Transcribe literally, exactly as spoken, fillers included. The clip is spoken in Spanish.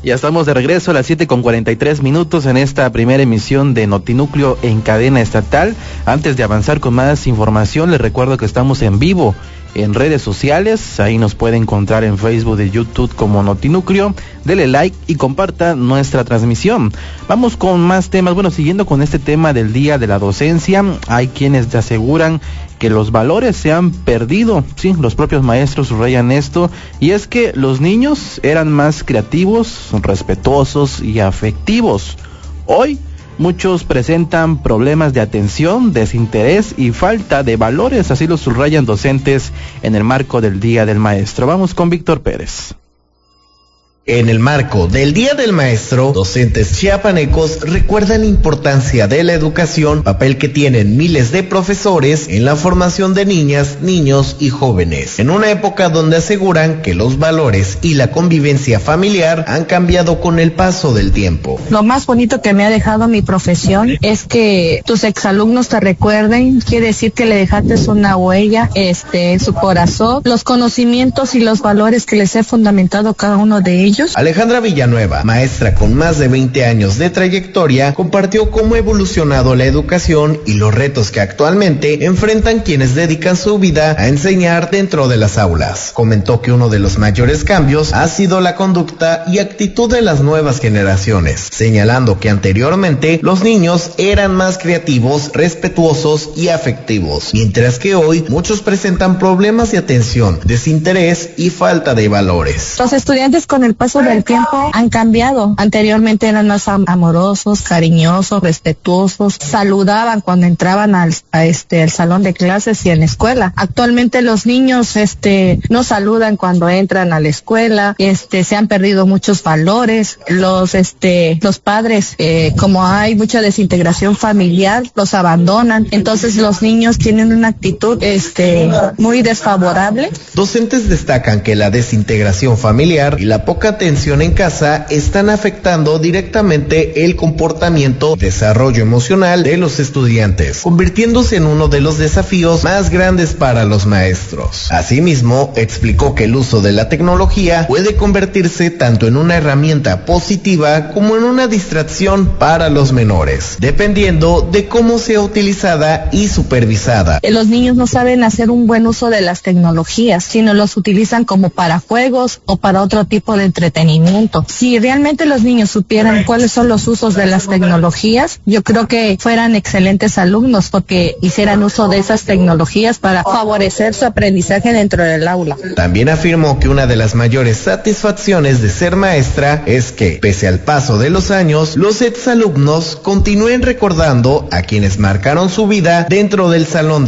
Ya estamos de regreso a las siete con cuarenta y tres minutos en esta primera emisión de Notinúcleo en cadena estatal. Antes de avanzar con más información, les recuerdo que estamos en vivo en redes sociales. Ahí nos puede encontrar en Facebook y YouTube como Notinúcleo. Dele like y comparta nuestra transmisión. Vamos con más temas. Bueno, siguiendo con este tema del Día de la Docencia, hay quienes te aseguran que los valores se han perdido. Sí, los propios maestros subrayan esto, y es que los niños eran más creativos, respetuosos y afectivos. Hoy muchos presentan problemas de atención, desinterés y falta de valores, así lo subrayan docentes en el marco del Día del Maestro. Vamos con Víctor Pérez. En el marco del Día del Maestro, docentes chiapanecos recuerdan la importancia de la educación, papel que tienen miles de profesores en la formación de niñas, niños y jóvenes, en una época donde aseguran que los valores y la convivencia familiar han cambiado con el paso del tiempo. Lo más bonito que me ha dejado mi profesión es que tus exalumnos te recuerden, quiere decir que le dejaste una huella este, en su corazón, los conocimientos y los valores que les he fundamentado cada uno de ellos. Alejandra Villanueva, maestra con más de veinte años de trayectoria, compartió cómo ha evolucionado la educación y los retos que actualmente enfrentan quienes dedican su vida a enseñar dentro de las aulas. Comentó que uno de los mayores cambios ha sido la conducta y actitud de las nuevas generaciones, señalando que anteriormente los niños eran más creativos, respetuosos y afectivos, mientras que hoy muchos presentan problemas de atención, desinterés y falta de valores. Los estudiantes con el paso del tiempo han cambiado. Anteriormente eran más amorosos, cariñosos, respetuosos, saludaban cuando entraban al, a este, al salón de clases y en la escuela. Actualmente los niños este, no saludan cuando entran a la escuela, este, se han perdido muchos valores. Los, este, los padres, eh, como hay mucha desintegración familiar, los abandonan. Entonces los niños tienen una actitud este, muy desfavorable. Docentes destacan que la desintegración familiar y la poca atención en casa están afectando directamente el comportamiento, desarrollo emocional de los estudiantes, convirtiéndose en uno de los desafíos más grandes para los maestros. Asimismo, explicó que el uso de la tecnología puede convertirse tanto en una herramienta positiva como en una distracción para los menores, dependiendo de cómo sea utilizada y supervisada. Los niños no saben hacer un buen uso de las tecnologías, sino los utilizan como para juegos o para otro tipo de entretenimiento. Si realmente los niños supieran cuáles son los usos de las tecnologías, yo creo que fueran excelentes alumnos porque hicieran uso de esas tecnologías para favorecer su aprendizaje dentro del aula. También afirmó que una de las mayores satisfacciones de ser maestra es que, pese al paso de los años, los exalumnos continúen recordando a quienes marcaron su vida dentro del salón